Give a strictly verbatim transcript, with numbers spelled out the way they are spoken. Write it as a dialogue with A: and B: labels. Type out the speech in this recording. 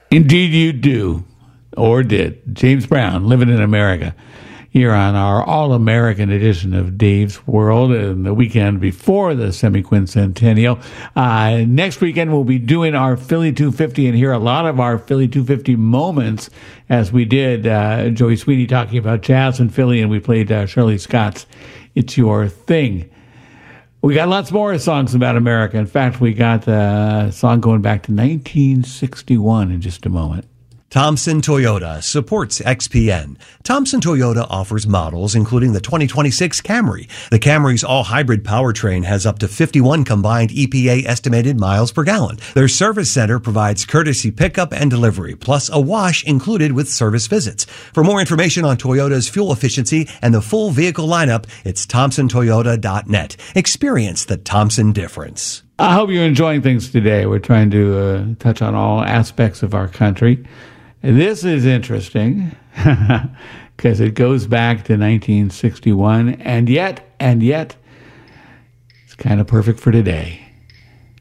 A: Indeed you do, or did. James Brown, Living in America, here on our all-American edition of Dave's World and the weekend before the semi-quincentennial. Uh, next weekend we'll be doing our Philly two fifty and hear a lot of our Philly two fifty moments as we did uh, Joey Sweeney talking about jazz in Philly, and we played uh, Shirley Scott's It's Your Thing. We got lots more songs about America. In fact, we got a song going back to nineteen sixty-one in just a moment.
B: Thompson Toyota supports X P N. Thompson Toyota offers models including the twenty twenty-six Camry. The Camry's all-hybrid powertrain has up to fifty-one combined E P A estimated miles per gallon. Their service center provides courtesy pickup and delivery, plus a wash included with service visits. For more information on Toyota's fuel efficiency and the full vehicle lineup, it's thompson toyota dot net. Experience the Thompson difference.
A: I hope you're enjoying things today. We're trying to uh, touch on all aspects of our country. This is interesting because it goes back to nineteen sixty-one, and yet, and yet, it's kind of perfect for today.